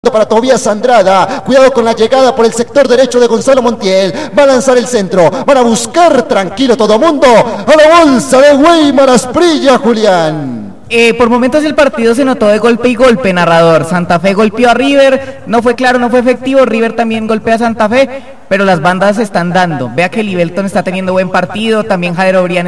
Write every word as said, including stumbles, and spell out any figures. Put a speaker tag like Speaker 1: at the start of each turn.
Speaker 1: Para Tobías Andrada, cuidado con la llegada por el sector derecho de Gonzalo Montiel, va a lanzar el centro, van a buscar tranquilo todo mundo, a la bolsa de Weimar Asprilla, Julián.
Speaker 2: Eh, por momentos el partido se notó de golpe y golpe, narrador. Santa Fe golpeó a River, no fue claro, no fue efectivo. River también golpea a Santa Fe, pero las bandas se están dando. Vea que Libelton está teniendo buen partido, también Jader Obrián